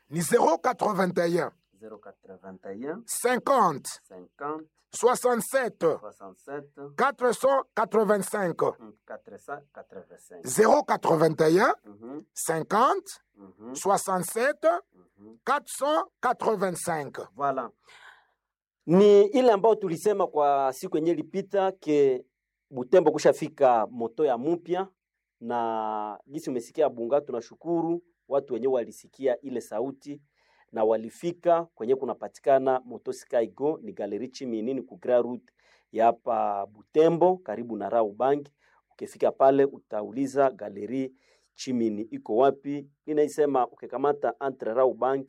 ni 081 081 50 50 67 67 485 485 081 Mhm, 50 mhm, 67 mhm. 485. Voilà. Ni ile ambayo tulisema kwa siku yenyewe ilipita ke Butembo kushafika moto ya mpya, na gisi umesikia Bunga, tunashukuru watu wenyewe walisikia ile sauti na walifika kwenye kunapatikana moto Skygo, ni galeri chimini, ni ku Grand Route ya hapa Butembo karibu na Raubank. Ukifika pale utauliza galeri chimini iko wapi. Ninaisema ukikamata entre Raubank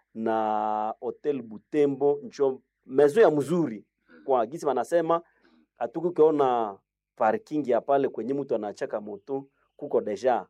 na Hotel Butembo njo mezo ya mzuri, kwa gisi wanasema hatukukiona parking ya pale kwenye mtu anachaka moto kuko deja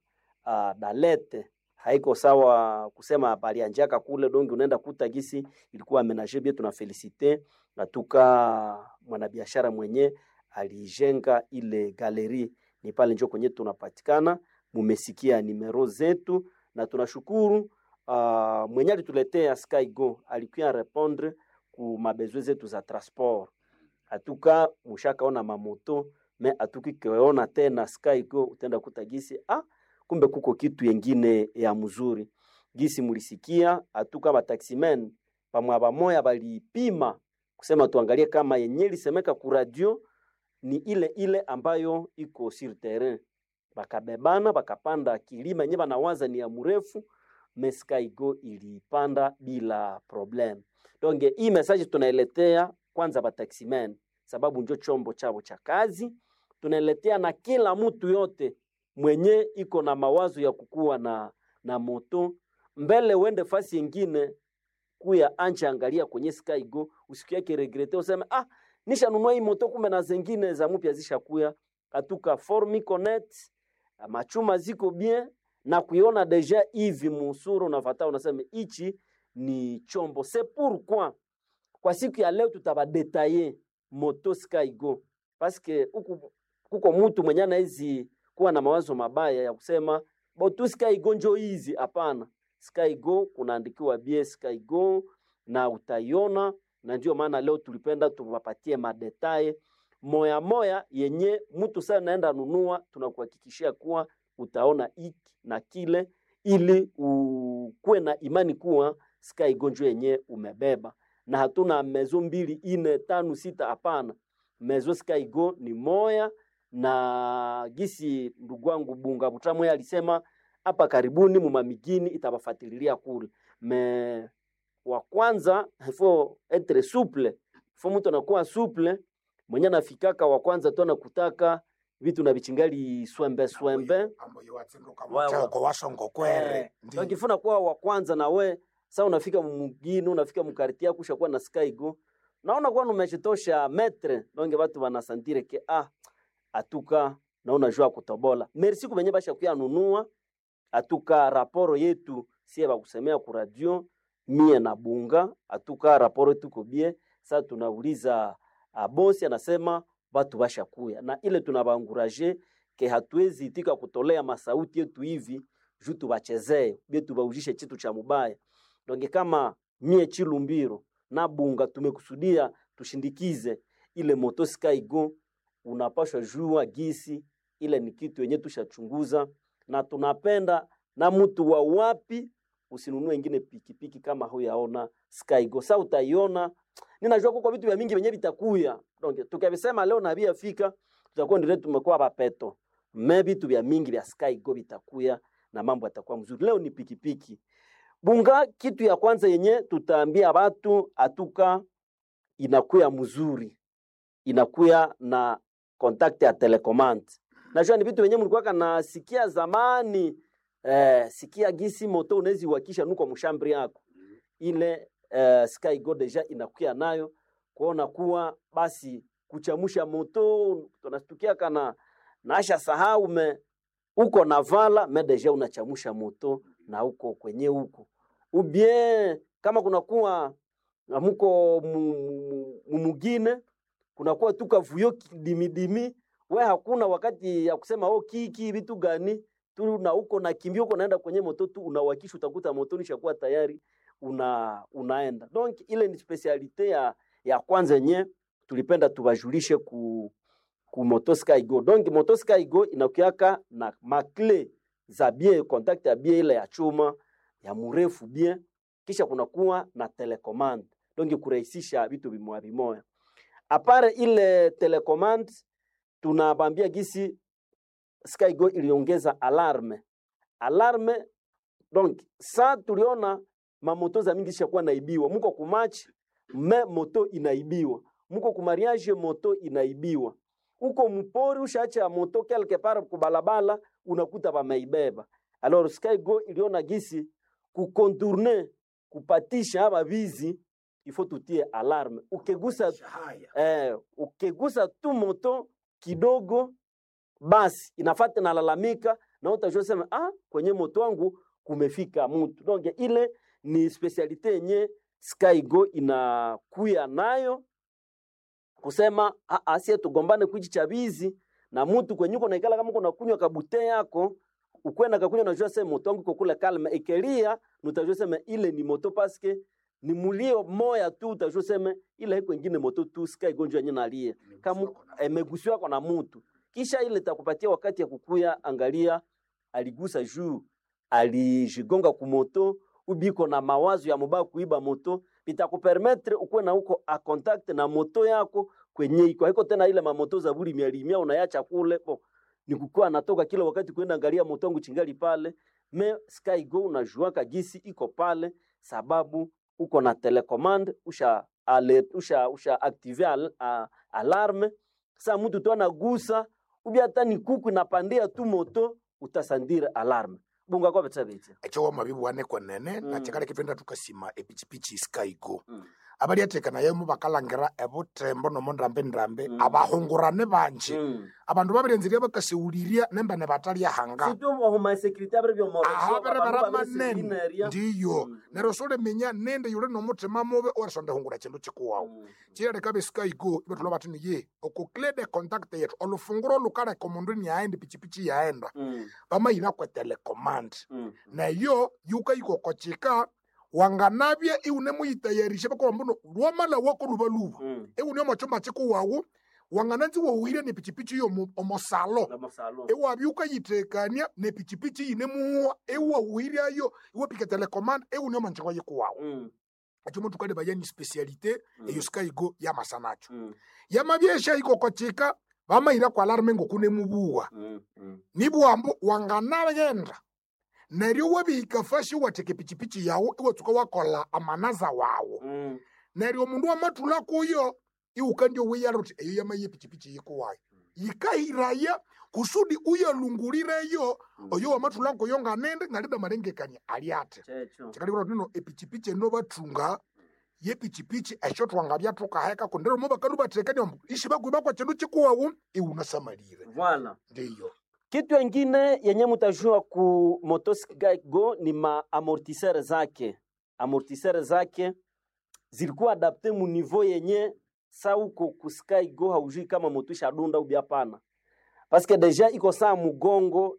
dalete haiko sawa kusema bali anjaka kule dongi unaenda kuta gisi ilikuwa amenaje bien. Tuna felicite natuka mwanabiashara mwenye alijenga ile galeri, ni pale njo kwenye tunapatikana. Mumesikia nimero zetu na tunashukuru mwenye alituletea Skygo alikuwa répondre ku mabezwe zetu za transport. Atuka mushakaona mamoto me atukikeona tena Skygo utenda kuta gisi kumbe kuko kitu yengine ya mzuri. Gisi mulisikia atuka bataximen pamwa bamoya balipima kusema tuangalie kama yenye lisemeka ku radio ni ile ile ambayo iko sur terrain. Bakabebana bakapanda kilima yenye banawaza ni ya mrefu, Skygo ilipanda bila problem. Donc hii message tunailetea kwanza bataximen sababu ndio chombo chao cha kazi. Tunailetea na kila mtu yote mwenye iko na mawazo ya kukua na moto mbele uende fasi nyingine kuya anja angalia kwenye Skygo, usikie kiregrete useme nisha nunua hii moto kumbe na zingine za mpya zishakuya. Atuka formi connect machuma ziko bien na kuiona deja hivi musuru unafuata unasema ichi ni chombo. C'est pourquoi kwa siku ya leo tutabadetailler moto Skygo parce que kuko mtu mwenye anaizi kuwa na mawazo mabaya ya kusema moto Skygo njo hizi. Hapana, Skygo kunaandikiwa bie Skygo na utaiona, na ndio maana leo tulipenda tuwapatie madetail moya moya yenye mtu sana naenda nunua, tunakuhakikishia kuwa utaona hiki na kile ili ukuwe na imani kuwa Skygo njo yenye umebeba. Na hatuna mezo 2 4 5 6, hapana. Mezo Skygo ni moya, na gisi ndugu wangu Bunga Butamwe alisema hapa karibuni mumamigini itabafatililia kule. Wa kwanza faut être souple, faut mtu anakuwa souple mwenye nafikaka wa kwanza tu anakutaka vitu na bichingali swembe Amboyo watsinduka mchoko washongo kwere. Ndio kifuna kuwa wa kwanza, na we sasa unafika mugini, unafika mkariti yako kushakuwa na Skygo, naona kwa umeshitosha metre, donge watu wanasantire ke atuka naona jua kutobola. Merci kubenye basha kuya nunua. Atuka raporo yetu sie ba kusemea ku radio mie na Bunga, atuka raporo tuko bie. Sasa tunauliza bosi anasema watu basha kuya, na ile tunabaanguraje ke hatuwezi itika kutolea masauti yetu hivi juu tubachezee bietu baujishe chitu cha mubaya. Donge kama mie Chilumbiro na Bunga tumekusudia tushindikize ile moto Skygo, unapashwa jua gisi ile ni kitu yenye tushachunguza na tunapenda. Na mtu wa wapi usinunue ingine pikipiki kama huyaona Skygo. Sasa utaiona, ninajua kwa vitu vya mingi venye vitakuya. Donc tukabisema leo na bia fika tutakuwa ndio tumekuwa bapeto. Maybe vitu vya mingi vya Skygo vitakuya na mambo yatakuwa mzuri. Leo ni pikipiki. Bunga, kitu ya kwanza yenye tutaambia watu atuka inakuya mzuri. Inakuya na contact ya telecommand. Najua ni vitu venye mlikuwa kana sikia zamani, sikia gisi moto unezi wakisha nuko mshambri yako. Ile Skygo deja inakuya nayo kuona kuwa basi kuchamusha moto tunastukia kana naasha sahau uko navala deja unachamusha moto na uko kwenye huko. Ubien kama kuna kuwa muko mumugine kuna kuwa tuka vuyo dimidimi, we hakuna wakati ya kusema kiki vitu gani, tu na uko na kimbio uko naenda kwenye moto tu unawakisha, utakuta moto nishakuwa tayari unaenda. Donc ile ni specialite ya kwanza yenye tulipenda tubajulishe ku moto Skygo. Donc moto Skygo inakuaka na makle za bien, contact ya bien ile ya chuma ya mrefu bien, kisha kunakuwa na telecommand. Donc kurahisisha vitu vimoya. Apare ile telecommand tunabambia gisi Skygo iliongeza alarme. Donc sa tuliona mamoto za mingi shakuwa naibiwa, muko kumatch moto inaibiwa, muko kumariage moto inaibiwa, uko mpori ushaacha moto quelque part kubalabala unakuta bameibeba. Alors Skygo iliona gisi kucontourner kupatisha aba bizi, il faut tutie alarme. Ukigusa tu moto kidogo basi inafata na lalamika na utajua sema kwenye moto wangu kumefika mtu. Donc ile ni specialite yenye Skygo inakuya nayo kusema asie tugombane kuichi chabizi na mtu kwenye uko naikala kama uko nakunywa kabute yako ukwenda kakunywa unajua sema moto wangu uko kule kalma ekelia, utajua sema ile ni moto paske ni mulio moya tu, utajua sema ile iko nyingine moto tu Skygo njoo yenyewe nalie kama imegusiwa kwa na mtu. Kisha ile takupatia wakati ya kukuya, angalia aligusa juu, alijigonga kumoto, ubiko na mawazo ya mubaya kuiba moto, bitakupermettre ukuwe na uko a contact na moto yako kwenye iko. Haiko tena ile mamoto za buri mialimia unayacha kule. Ni kukua natoka kila wakati kwenda angalia moto wangu chingali pale. Me Skygo unajua kagisi iko pale sababu uko na telecommand, usha active alarme. Sa mtu tu anagusa ubi hata ni kuku inapandia tu moto utasandira alarme. Bunga kwa betabete. Echo mabibu wane kwa nene na chakale kipenda tukasima epichipichi Skygo. Abali atekana yemu bakalangera ebote mbono ndrambe abahungurane banje. Abandu babirenziria bakaseuliria nemba ne batali hanga. Situ mo homa security abere mo. Ndiyo. Nero sole menya nende yule no mutima mobe orsonde hungura chindu chikuwao. Chire kabe Skygo ibetulo batini ye okukle de contact yetu olufunguro lukare komundu ni aende pichipichi yaenda. Bama ina kwa telecommand. Na yo yuka iko kochika wanganabye iune muyitayarishe bakora mbuno rwamala wako rubaluba iune machoma chiko wawo wangananzi wo uire ne pichipichi yo omosalo ewa byuka yitekania ne pichipichi ine muwa ewa uire ayo iwo pika telecommand iune manchiko yiko wawo achomo tukade bayani specialite eyo Skygo ya masanacho ya mabyesha iko kochika bama ira kwa alarme ngokune mubuwa nibu ambu wanganabenda neryo wabika fashi wateke pichipichi yawo iwatuka wakola amanaza wawo neryo mundu amatula kuyo iukandio weyaroti eyo yamaye pichipichi yiko wayo yikairaya kusudi uya lungulire oyo amatula ko yonga nende ngalida marengekanya aliate chikali kuna nino epichipichi no batunga ye pichipichi eshotwa ngabya tuka heka kondero mo bakalu batekani ishibagwe bakwa chendu chikuwawo iuna samalire voilà ndiyo. Kitu ingine yenye mutajua ku moto Skygo ni amortisseur zake. Amortisseur zake zilikuwa adapte mu niveau yenye sa uko ku Skygo haujui kama moto shadunda ubi hapana. Parce que deja iko saa mugongo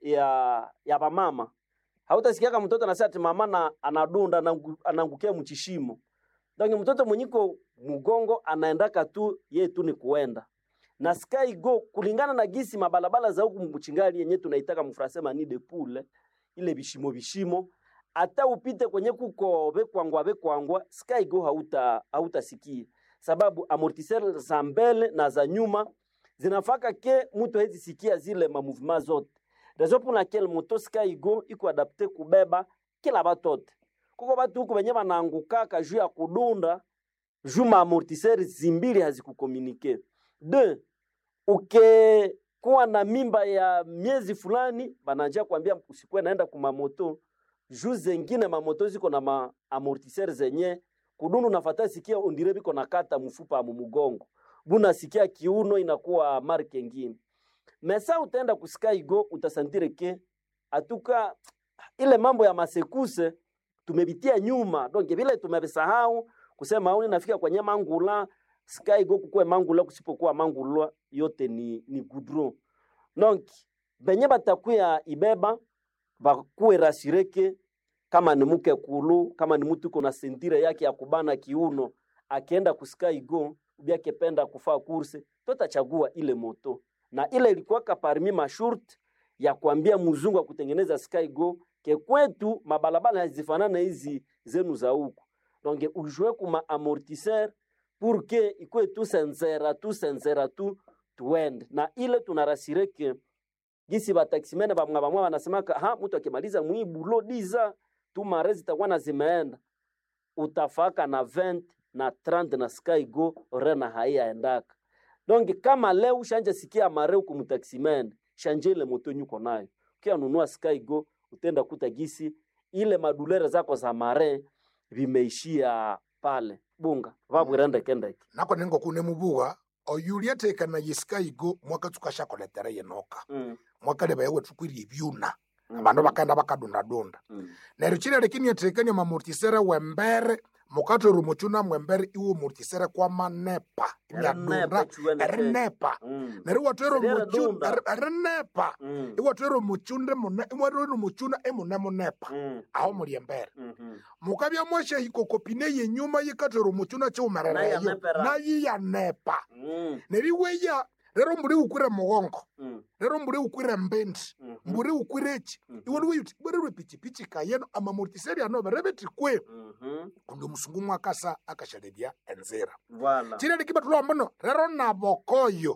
ya bamama. Hautasikia kama mtoto anasema ati mama na anadunda anangukia mchishimo. Donc mtoto mwenyiko mugongo anaendaka tu yeye tu ni kuenda. Na Skygo kulingana na gisi mabalabala za huku mchingali yenye tunaitaka mfrasema ni de poule ile bishimo hata upite kwenye kuko bekwangwa Skygo hautasikia sababu amortisseur za mbele na za nyuma zinafaka ke mtu hezi sikia zile movement zote. Raison pour laquelle moto Skygo iko adapte kubeba kila batote. Kuko batu huko benye banaanguka kaju ya kudunda juma amortisseur zimbili hazikukomunike. 2 kuwa na mimba ya miezi fulani bananja kuambia usikwe naenda kumamoto juu zengine mamoto ziko na amortisseur zenye kudunu nafata sikia ondire biko nakata mfupa mu mugongo buna sikia kiuno inakuwa marke ngine. Mesa utaenda ku Skygo utasantire ke atuka ile mambo ya masekuse tumebitia nyuma, donc vile tumebisahau kusema au nafika kwenye mangula Skygo kukue mangula kusipokuwa mangula yote ni goudron. Donc benye batakuya ibeba bakuwe rasireke kama ni mke kulu, kama ni mtu kuna sentire yake ya kubana kiuno, akienda kuskaigo ubiake penda kufaa kurse, tutachagua ile moto. Na ile ilikuwa parmi mashurti ya kuambia mzungu wa kutengeneza skaigo ke kwetu mabalabala hazifanana hizi zenu za huku. Donc ujue kuma amortisseur pour que ikwe tu senzera tu tuende. Na ile tunarasire ke gisi bataksimene bamwa wanasemaka ha mtu akimaliza mwibulo diza tu marezi takuwa na zimeenda utafaka na 20 na 30 na skaigo rena haya endaka. Donc kama leo ushanje sikia mareu kumtaksimene shanje ile moto nyuko nayo kia nunua skaigo utenda kuta gisi ile madulere zako za mare vimeishia pale bunga vabu rende kende nako nengo kune mubuga oyulia teka na yiskaigo mwaka tukasha koletera yenoka mwaka leba yewe tukwiri byuna abantu bakanda bakadunda nero chile lekini yatekanya mamortisera wembere mukato rumuchuna mwembere iwo mortisera kwa manepa nyadunda ernepa nero watero muchuna ernepa iwo twero muchunde mona iwo muchuna emunepa aho muri embere mukabya mwashe hikokopine yenyuma yikato rumuchuna chumerera yo na yiyanepa neriweya rero mburi ukure mugongo rero mburi ukure mbendi mburi ukurechi iwo wiyuti bwerwe pichipichi kayeno amamortiseri anoberebeti kwe kundo musungu mwakasa akashadedia enzera voilà chile likiba tulombono rero nabokoyo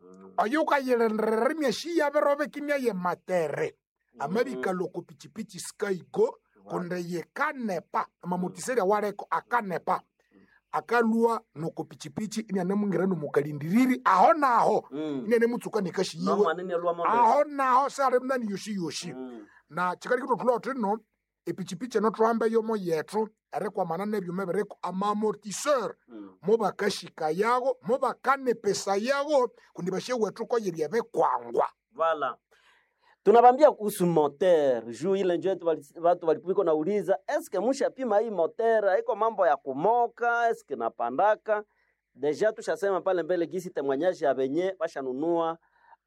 ayuka yelenrere myeshi yaberobe kimya ye matere amabika loko pichipichi skaigo konde ye kanepa amamortiseri wareko akanepa akalua noko pichipichi inyane mungirano mukalindiriri aho naho inyane mutsuka nikashi yiwe aho naho sare mnani yoshi na chikali kito tulo trino epichipichi no tuambe yomo yetu ere kwa manane byume bereko amamortisseur moba kashika yago moba kane pesa yago kundibashe wetu ko yebye kwangwa voilà tunabambia kuhusu moteur juu ile nje watu walipiko nauliza eske musha pima hii moteur haiko mambo ya kumoka eske napandaka deja tushasema pale mbele gisi temwanyaji ya benye bashanunua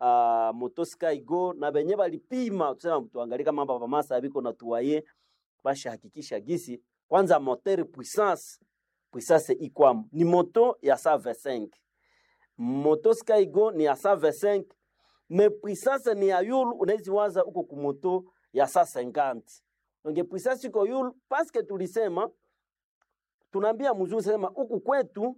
moto skaigo na benye balipima tusema tuangalika mambo masa abiko na tuwaye basha hakikisha gisi kwanza moteur puissance ikwam ni moto ya 125 moto skaigo ni ya 125 me puissance ni ya yulu unawezi waza uko kumoto ya 150 donc puissance iko yulu parce que tulisema tunaambia mzungu sema huku kwetu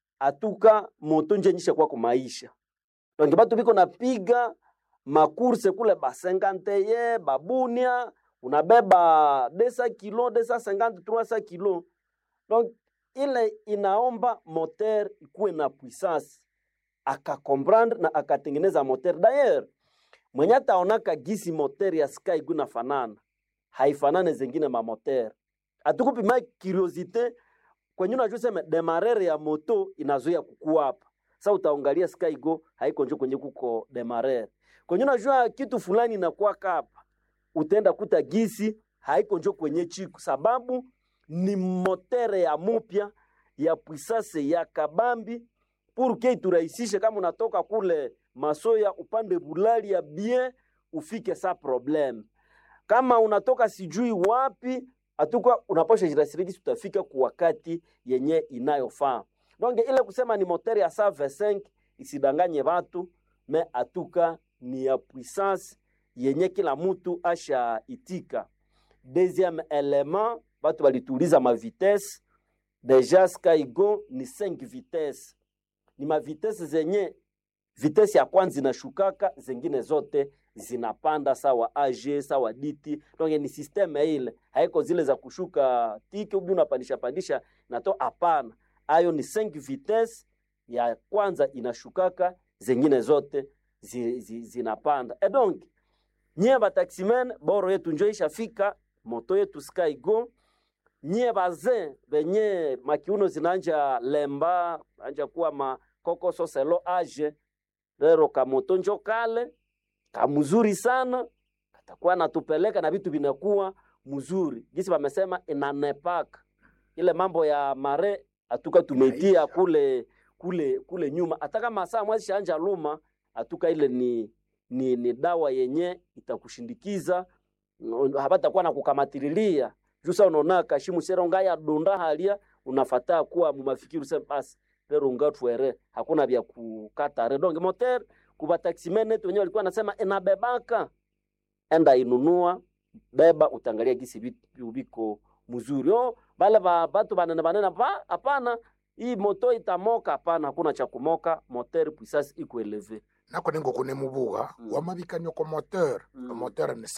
atuka moto njenyisha kwa maisha donc batu biko napiga makurse kule ba 50 ye babunia unabeba 200 kilo 250 300 kilo donc ile inaomba moteur ikuwe na puissance akakomprendre na akatengeneza moteur d'ailleurs mwenye ataonaka gisi moteur ya skaigo na fanana haifanane zingine ma moteur atukupi ma curiosité kwenye unajua sema demarrer ya moto inazoea kukua hapa sasa utaangalia skaigo haiko njo kwenye kuko demarrer kwenye unajua kitu fulani inakuwa hapa utaenda kuta gisi haiko njo kwenye chiku sababu ni moteur ya mupya ya puissance ya kabambi pour que turahisishe kama unatoka kule Masoya upande Bulali ya bien ufike sa problem. Kama unatoka sijui wapi atuka unaposha jirasiriki tutafika kwa wakati yenye inayofaa. Donc ile kusema ni moteur ya 125 isidanganye watu me atuka ni ya puissance yenye kila mtu asha itika. Deuxième élément watu walituliza ma vitesse deja skaigo ni 5 vitesse ni ma vitesse zenye vitesse ya kwanza inashukaka zingine zote zinapanda sawa AG sawa DT donc ni systeme ile haiko zile za kushuka tiki ubi unapandisha nato hapana ayo ni 5 vitesse ya kwanza inashukaka zingine zote zinapanda et donc nyie ba taximen boro yetu njo ishafika moto yetu skaigo nyie baze benye makiuno zinanja lemba anja kuwa makoko soselo age lero kamoto njo kale kamuzuri sana katakuwa natupeleka na vitu vinakuwa mzuri gisi wamesema inanepaka ile mambo ya mare atuka tumetia kule nyuma ataka masaa mwezi shanja luma atuka ile ni dawa yenye itakushindikiza habatakuwa na kukamatililia jusa unaona kashimu sera ngaya donda halia unafata kuwa mumafikiri sema basi lero ngatwere hakuna vya kukata redonge moteur kuba taximene tu wenyewe walikuwa nasema inabebaka enda inunua beba utangalia gisi biko mzuri bale batu banana ba hapana hii moto itamoka hapana hakuna cha kumoka moteur puissance iko eleve nako ningo kune mubuga wamabikanyo ko moteur moteur ni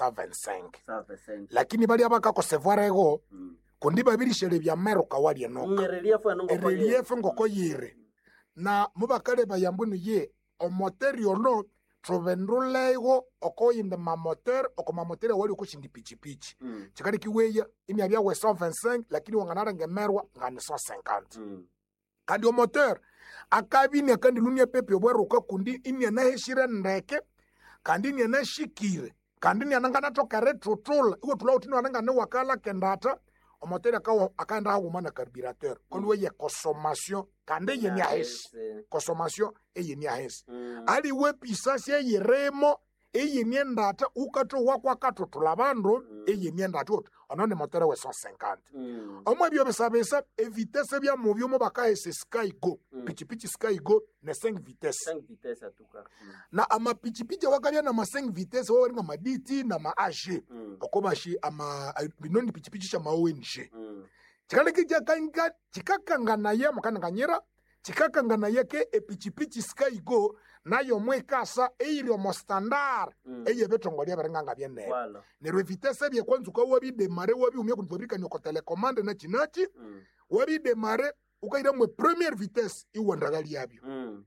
125 lakini bali abaka ko sevarego kundi babirishele bya meruka wali enoka relief ngoko yire na mubakale bayambunu ye o moteur yono trovendrulego okoyinde ma moteur okoma moteur wali kushindi pichipichi chikali kiweya imya bya 125 lakini wanganara ngemerwa ngani 150 kandi o moteur akabini kandi lunia pepe obweruka kundi imya na heshira ndeke kandi imya na shikire kandi ni ananga natoka retrotol iwo tula utino ananga ne wakala kendata o moteur akaenda hagumana carburateur kondi weye consommation kandi yeni ahes consommation eyeni ahes ali we puissance yiremo eyeni ndata ukato wakwa katotula bandu eyeni ndata onone moteur we 150 omwe byo besabesa vitesse bya muvyo mo bakaese sky go pichipichi sky go ne 5 vitesse atuka na ama pichipichi wakabya na ma 5 vitesse wo nga maditi na ma AG okobashi ama binoni pichipichi cha maONG chikale kija chikakangana ya mukanganyira chikakangana yake epichipichi sky go nayo mwekasa eiro mo standard eye betongolia berenganga byene ne vitesse bye kwanzuka wabi demare wabi umye kunfabrika nyoko telecommande na chinachi wabi demare ukaira mwe première vitesse iwandagali yabyo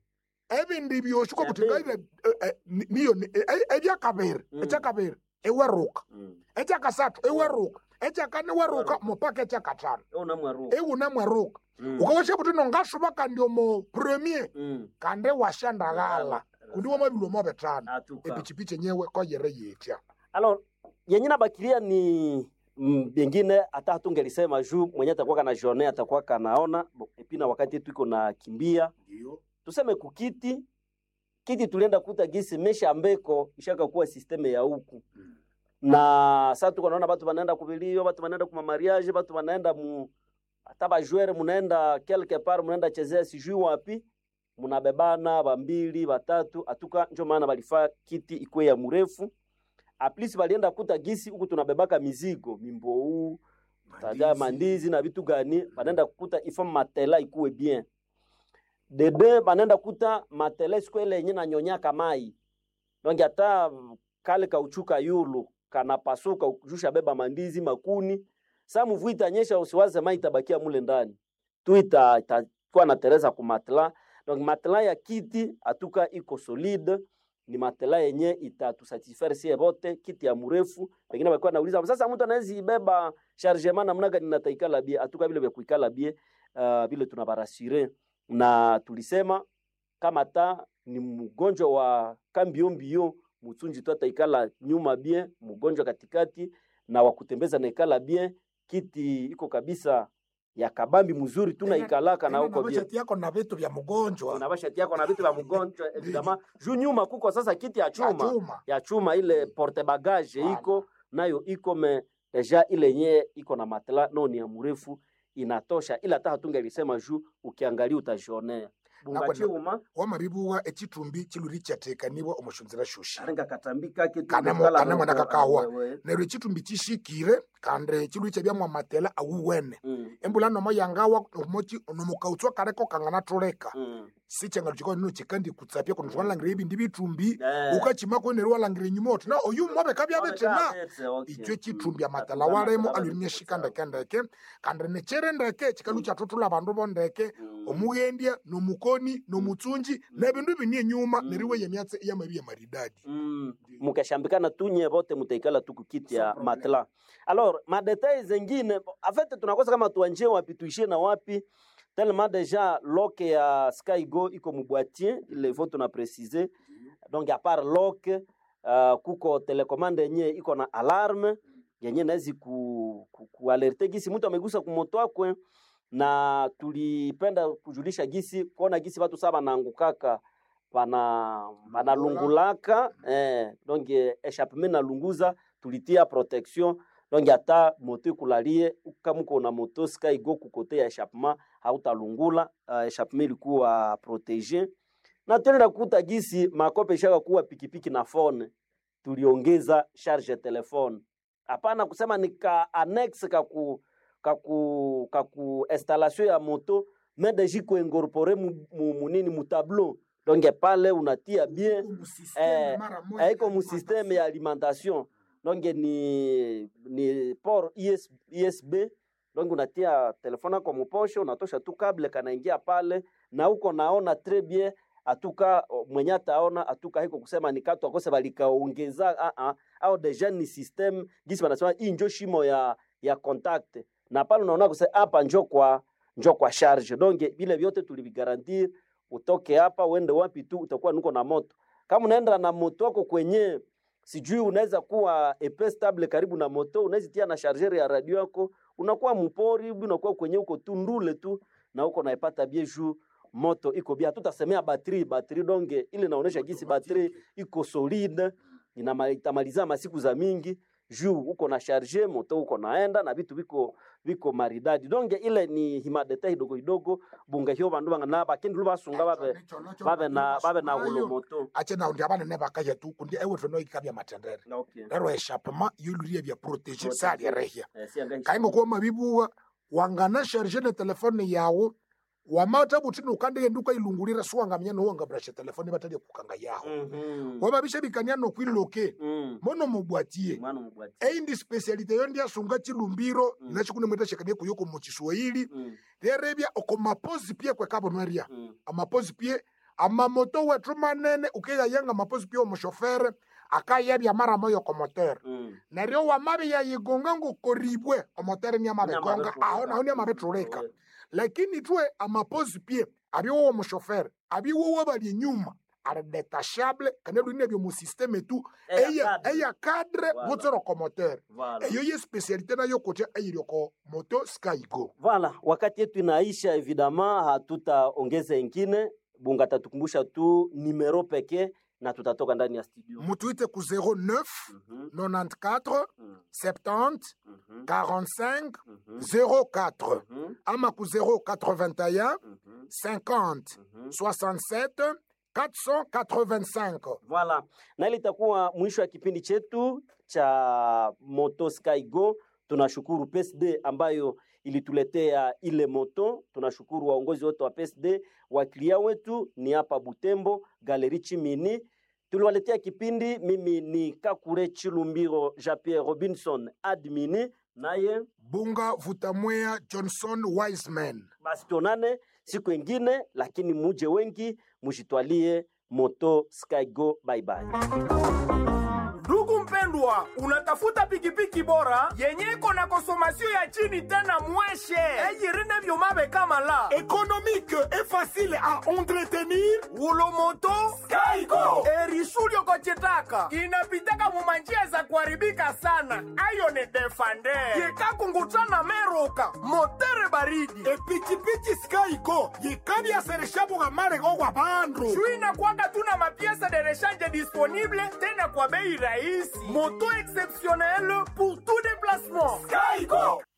ebindi byoshiko kutingaire niyo ebya kabere echa kabere eweruka echa kasatu eweruka echa kane weruka mopaka echa katano una mwaruka ukawasha butuno ngashuba kandi omo premier kande washandagala kundi wa mabilo mabetana epichipiche nyewe ko yere yetya alors yenyina bakiria ni bengine hata hatungelisema juu mwenye atakuwa kana journée atakuwa kanaona epina wakati tuko na kimbia ndio tuseme kukiti tulienda kuta gisi mesha ambeko ishaka kuwa systeme ya huku na sasa tuko naona watu wanaenda kuvilio watu wanaenda kuma mariage watu wanaenda hata ba joueur munaenda quelque part munaenda chezea sijui wapi munabebana bambili batatu atuka ndio maana balifaa kiti ikwe ya mrefu aplisi balienda kuta gisi huku tunabebaka mizigo mimbou taja mandizi na vitu gani banaenda kukuta ifo matela ikuwe bien dede banaenda kuta matela siku ile yenye na nyonyaka mai donc hata kale kauchuka yulu kana pasuka ujusha beba mandizi makuni sa mvua itanyesha usiwaze mai itabakia mule ndani tu itakuwa na tereza ku matela donc matela ya kiti atuka iko solide ni matela yenye itatusatisfaire sie bote kiti ya mrefu pengine walikuwa nauliza sasa mtu anaweza ibeba chargement namna gani nataikala bie atuka vile vya kuikala bie vile tunabarasire na tulisema kama ta ni mgonjwa wa kambio mtunji tu ataikala nyuma bie mgonjwa katikati na wakutembeza na ikala bie kiti iko kabisa ya kabambi mzuri tunaikalaka na huko bie yako na vitu vya mgonjwa na bashati yako na vitu vya mgonjwa evidama juu nyuma kuko sasa kiti ya chuma ile porte bagage iko nayo iko me deja ile nye iko na matela no ni ya mrefu inatosha ila hata hatungelisema juu ukiangalia utajionea bungachuma wa mabibuwa echitumbi chiluri chateka nibo omushunzira shushi arenga katambika kitu kana mwana kakawa nero echitumbi chishikire kande chiluri chabya mwa matela awuwene embula no moyangawa omochi onomukautwa kareko kangana toleka sichenga chiko no chikandi kutsapya kono twanlangira ibi ndibitumbi ukachima ko nero walangire nyumoto na oyu mwabe kabya betena icho chitumbi ya matela waremo alurinye shikanda kendeke kande ne cherendeke chikalu cha totula bandu bondeke omugendia no mukoni no mutsunji na bindu binie nyuma neriwe yemyatse ya mabiya maridadi mukashambikana tunye bote mutaikala tukukiti ya matela. Alors ma details zingine en fait tunakosa kama tuanjie wapi tuishie na wapi tellement déjà lock ya Skygo iko mboîtier il faut tuna préciser donc à part lock kuko telecommande yenye iko na alarme yenye nazi ku alerte gisi mtu amegusa kumoto wako na tulipenda kujulisha gisi kuona gisi watu saba naangukaka pana lungulaka donc échappement na lunguza tulitia protection donc hata moto ikulalie kama uko na moto Skygo kukote ya échappement hautalungula. Échappement ilikuwa protégé na tena kukuta gisi makope shaka kuwa pikipiki na phone tuliongeza charge ya telefone. Hapana kusema ni ka annex ku installation ya moto mais déjà ko incorporer munini mu tableau. Donc pale unatia bien haiko mu système ya alimentation. Donc ni port USB. Donc unatia telefona kwa mposho, unatosha tu cable kanaingia pale na uko naona très bien. Atuka mwenye ataona atuka hiko kusema ni katu akose balikaongeza au deja ni system gisi banasema hii njo shimo ya contact na pale unaona kusema hapa njo kwa charge. Donc vile vyote tulivigarantir, utoke hapa uende wapi tu utakuwa nuko na moto. Kama unaenda na moto wako kwenye sijui unaweza kuwa epes stable karibu na moto, unaweza tia na charger ya radio yako, unakuwa mpori, unakuwa kwenye uko tu ndule tu na uko naipata bien jour moto iko bia. Tutasemea batterie donge ile naonesha gisi batterie iko solide, itamaliza masiku za mingi juu uko na charger moto uko naenda na vitu viko maridadi. Donge ile ni himadeta hidogo bunga hiyo bandu bangana bakindi lubasunga babe na ulo moto ache na ndi abana ne bakaje tu kundi ewe tono ikabya matendere. Okay. Lero échappement yulurie bya protéger ça ya rehia kaingo kwa mabibu wangana charger na telefone yawo wamata butini ukande nduka ilungulira suwangamya no wanga brush telefone batali kukanga yaho wababisha bikanya no kwiloke mono mubwatie ndi specialite yondi asunga chilumbiro na chikune mweta shekane kuyoko mu Kiswahili derebya okomapozi pie kwa kabonwaria amapozi pie amamoto wetu manene ukeya yanga mapozi pie omushofere akayebya mara moyo ko moteur na rio wamabe ya yigonga ngo koribwe omoteur ni amabe gonga aho ni amabe tureka. Lakini tuwe amapozi pie abiwo mshofere abiwo bali nyuma are detachable kana luine byo mu système tu eya cadre votre locomoteur eyo ye spécialité na yo kote ayiri ko moto Skygo. Voilà, wakati yetu inaisha évidemment hatutaongeza ingine, bunga tatukumbusha tu numero pekee na tutatoka ndani ya studio. Mutuite ku 09 94 70 45 04 ama ku 081 50 67 485. Voilà. Na ile itakuwa mwisho wa kipindi chetu cha Moto Skygo. Tunashukuru PSD ambayo ilituletea ile moto. Tunashukuru waongozi wote wa PSD, waklia wetu ni hapa Butembo, Galerie Chimini. Tuliwaletea kipindi, mimi ni Kakure Chilumbiro Jean-Pierre Robinson admini, naye Bunga Vutamwea Johnson Wiseman. Basi tonane siku ingine, lakini muje wengi mujitwalie Moto Skygo. Bye bye. Ndugu mpendwa, unatafuta pikipiki bora yenye iko na konsomasyon ya chini tena mweshe eyirine vyomabe kama la économique et facile à entretenir. ulo moto Skygo erishulio kochitaka inapitaka mumanjia za kuharibika sana. Ayo ni Defender yekakungutana meruka motere baridi Epikipiki Skygo yikabi ya sereshabu ga mare go wa bandu shuina kwanga tuna mapiesa de rechange disponible tena kwa bei rahisi. Moto exceptionnel pour tout déplacement. Skygo